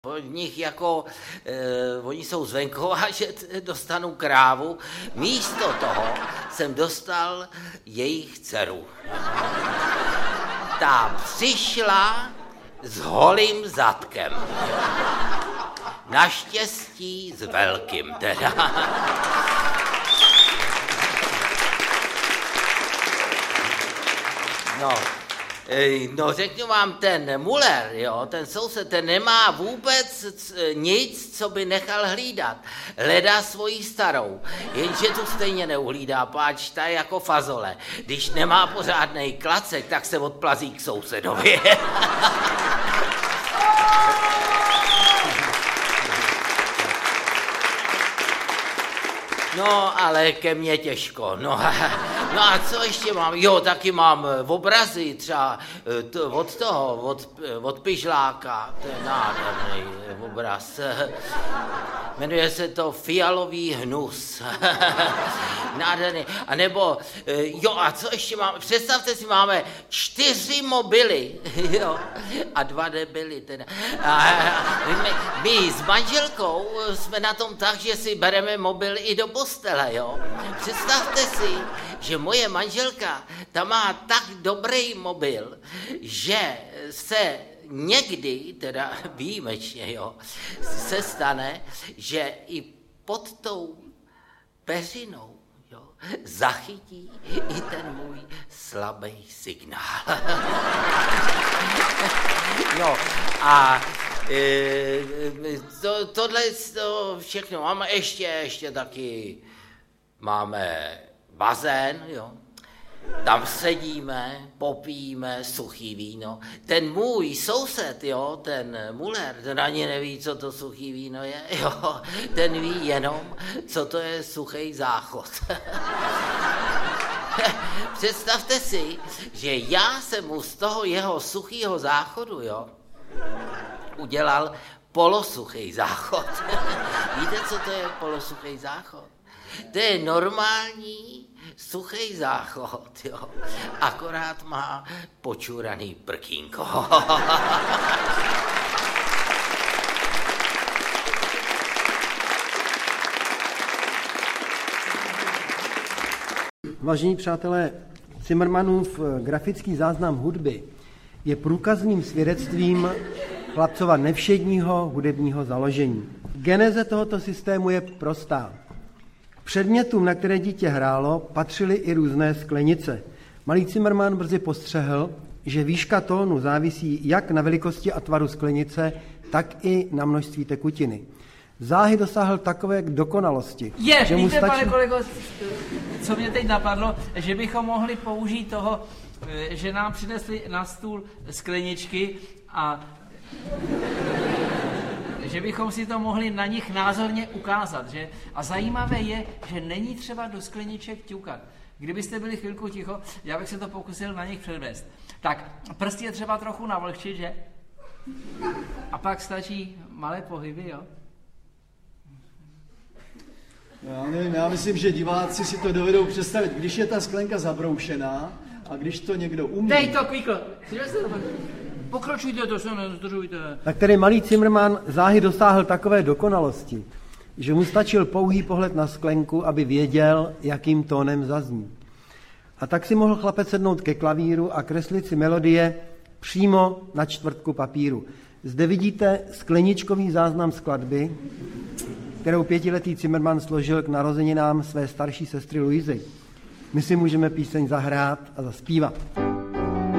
od nich jako, oni jsou z venkova, že dostanu krávu. Místo toho jsem dostal jejich dceru. Ta přišla s holým zadkem. Naštěstí s velkým teda. No, řeknu vám, ten Muller, jo, ten soused, ten nemá vůbec nic, co by nechal hlídat. Hledá svoji starou, jenže tu stejně neuhlídá, páč ta je jako fazole. Když nemá pořádnej klacek, tak se odplazí k sousedovi. No, ale ke mně těžko. No a co ještě mám? Jo, taky mám obrazy třeba od Pyžláka. To je nádherný obraz. Jmenuje se to Fialový hnus. Nádherný. A nebo, jo, a co ještě máme? Představte si, máme 4 mobily, jo, a 2 debily teda. My s manželkou jsme na tom tak, že si bereme mobil i do postele, jo. Představte si, že moje manželka, ta má tak dobrý mobil, že se někdy, teda výjimečně, jo, se stane, že i pod tou peřinou, jo, zachytí i ten můj slabý signál. No a tohle to všechno máme ještě taky, máme bazén, jo. Tam sedíme, popijeme suchý víno. Ten můj soused, jo, ten Muller, ten ani neví, co to suchý víno je, jo. Ten ví jenom, co to je suchý záchod. Představte si, že já jsem mu z toho jeho suchýho záchodu, jo, udělal polosuchý záchod. Víte, co to je polosuchý záchod? To je normální suchý záchod, jo. Akorát má počuraný prkínko. Vážení přátelé, Zimmermannův grafický záznam hudby je průkazným svědectvím chlapcova nevšedního hudebního založení. Geneze tohoto systému je prostá. K předmětům, na které dítě hrálo, patřily i různé sklenice. Malý Zimmermann brzy postřehl, že výška tónu závisí jak na velikosti a tvaru sklenice, tak i na množství tekutiny. Záhy dosáhl takové dokonalosti. Že mu stačí... pane kolego, co mě teď napadlo, že bychom mohli použít toho, že nám přinesli na stůl skleničky a že bychom si to mohli na nich názorně ukázat. Že? A zajímavé je, že není třeba do skleniček ťukat. Kdybyste byli chvilku ticho, já bych se to pokusil na nich předvést. Tak, prsty je třeba trochu navlhčit, že? A pak stačí malé pohyby, jo? Já nevím, já myslím, že diváci si to dovedou představit, když je ta sklenka zabroušená a když to někdo umí. Dej to, Kvíkl! Pokračujte, to se nezdržujte. Tak tedy malý Zimmermann záhy dosáhl takové dokonalosti, že mu stačil pouhý pohled na sklenku, aby věděl, jakým tónem zazní. A tak si mohl chlapec sednout ke klavíru a kreslit si melodie přímo na čtvrtku papíru. Zde vidíte skleničkový záznam skladby, kterou 5letý Zimmermann složil k narozeninám své starší sestry Luizy. My si můžeme píseň zahrát a zaspívat.